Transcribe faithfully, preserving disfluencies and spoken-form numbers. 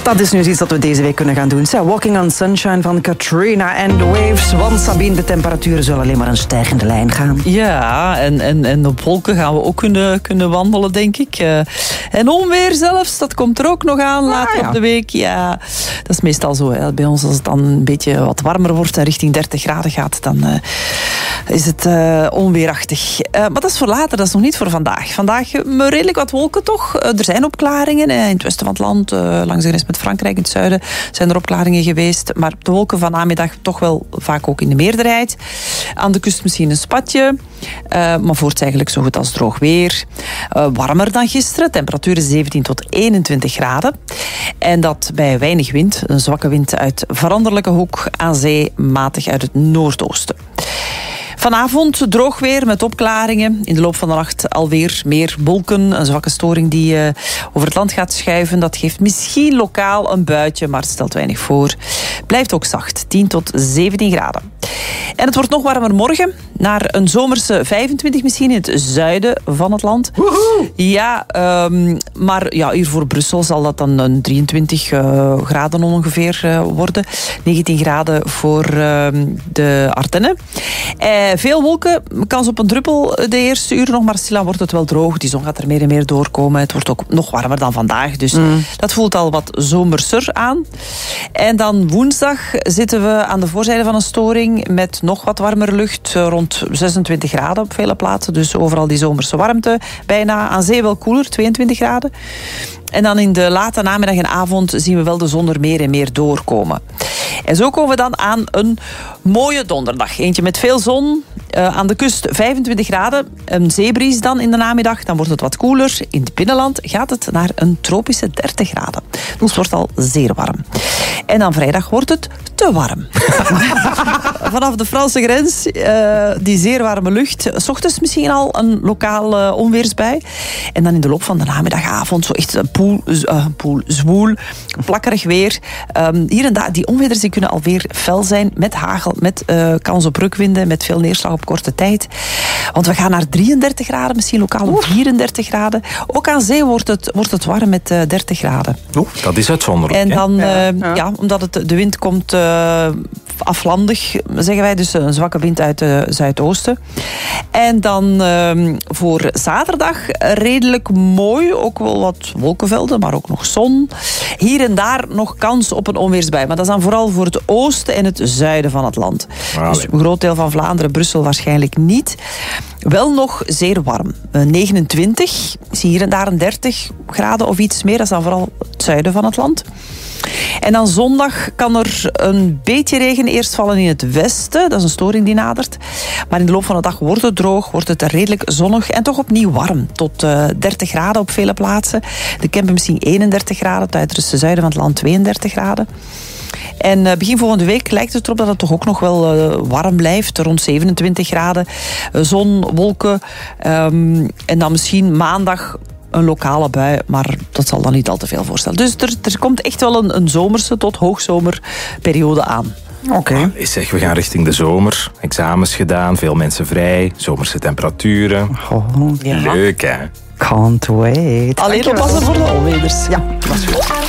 Dat is nu iets dat we deze week kunnen gaan doen. So, Walking on Sunshine van Katrina and the Waves. Want Sabine, de temperaturen zullen alleen maar een stijgende lijn gaan. Ja, en, en, en op wolken gaan we ook kunnen, kunnen wandelen, denk ik. Uh, en onweer zelfs, dat komt er ook nog aan later ah, ja. op de week. Ja, dat is meestal zo. Hè. Bij ons, als het dan een beetje wat warmer wordt en richting dertig graden gaat, dan uh, is het uh, onweerachtig. Uh, maar dat is voor later, dat is nog niet voor vandaag. Vandaag uh, redelijk wat wolken toch. Uh, er zijn opklaringen uh, in het westen van het land, uh, langs de grens met Frankrijk in het zuiden zijn er opklaringen geweest. Maar de wolken van namiddag toch wel vaak ook in de meerderheid. Aan de kust misschien een spatje. Uh, maar voort eigenlijk zo goed als droog weer. Uh, warmer dan gisteren. Temperaturen zeventien tot eenentwintig graden. En dat bij weinig wind. Een zwakke wind uit veranderlijke hoek. Aan zee matig uit het noordoosten. Vanavond droog weer met opklaringen. In de loop van de nacht alweer meer wolken. Een zwakke storing die uh, over het land gaat schuiven. Dat geeft misschien lokaal een buitje, maar het stelt weinig voor. Blijft ook zacht, tien tot zeventien graden. En het wordt nog warmer morgen. Naar een zomerse vijfentwintig misschien in het zuiden van het land. Woehoe! Ja, um, maar ja, hier voor Brussel zal dat dan een drieëntwintig uh, graden ongeveer uh, worden. negentien graden voor uh, de Ardennen. Uh, veel wolken, kans op een druppel de eerste uur nog, maar stilaan wordt het wel droog. Die zon gaat er meer en meer doorkomen. Het wordt ook nog warmer dan vandaag, dus mm. dat voelt al wat zomerser aan. En dan woensdag zitten we aan de voorzijde van een storing met nog wat warmere lucht, rond zesentwintig graden op vele plaatsen. Dus overal die zomerse warmte. Bijna aan zee wel koeler, tweeëntwintig graden. En dan in de late namiddag en avond zien we wel de zon er meer en meer doorkomen. En zo komen we dan aan een mooie donderdag. Eentje met veel zon. Uh, aan de kust vijfentwintig graden. Een zeebries dan in de namiddag. Dan wordt het wat koeler. In het binnenland gaat het naar een tropische dertig graden. Dus het wordt al zeer warm. En dan vrijdag wordt het te warm. Vanaf de Franse grens, uh, die zeer warme lucht. 's Ochtends misschien al een lokale onweersbui. En dan in de loop van de namiddagavond zo echt een poel, uh, poel zwoel, plakkerig weer. Um, hier en daar, die onweerders die kunnen alweer fel zijn met hagel, met uh, kans op rukwinden, met veel neerslag op korte tijd. Want we gaan naar drieëndertig graden, misschien lokaal op vierendertig graden. Ook aan zee wordt het, wordt het warm met uh, dertig graden. Oeh, dat is uitzonderlijk. En dan, ja. Uh, ja. ja, omdat het, de wind komt uh, aflandig, zeggen wij, dus een zwakke wind uit het zuidoosten. En dan uh, voor zaterdag redelijk mooi, ook wel wat wolkenvelden, maar ook nog zon. Hier en daar nog kans op een onweersbui, maar dat is dan vooral voor het oosten en het zuiden van het land. Allee. Dus een groot deel van Vlaanderen, Brussel waarschijnlijk niet. Wel nog zeer warm. negenentwintig, zie hier en daar een dertig graden of iets meer. Dat is dan vooral het zuiden van het land. En dan zondag kan er een beetje regen eerst vallen in het westen. Dat is een storing die nadert. Maar in de loop van de dag wordt het droog, wordt het redelijk zonnig en toch opnieuw warm. Tot uh, dertig graden op vele plaatsen. De Kempen misschien eenendertig graden, het uiterste zuiden van het land tweeëndertig graden. En uh, begin volgende week lijkt het erop dat het toch ook nog wel uh, warm blijft. Rond zevenentwintig graden. Uh, zon, wolken. Um, en dan misschien maandag een lokale bui, maar dat zal dan niet al te veel voorstellen. Dus er, er komt echt wel een, een zomerse tot hoogzomerperiode aan. Oké. Okay. Zeg, we gaan richting de zomer. Examens gedaan, veel mensen vrij, zomerse temperaturen. Oh, ja. Leuk, hè? Can't wait. Alleen oppassen voor de onweerders. Ja, dat is goed.